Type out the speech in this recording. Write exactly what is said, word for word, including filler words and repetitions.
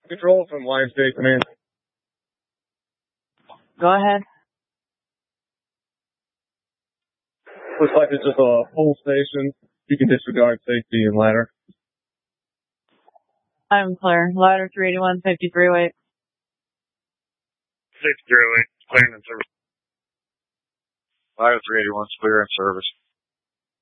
Control from Lion State Command. Go ahead. Looks like it's just a full station. You can disregard safety and ladder. I'm clear. Ladder three eighty-one, fifty-three weight. fifty-three weight, clearing in service. Ladder three eighty-one, clear in service.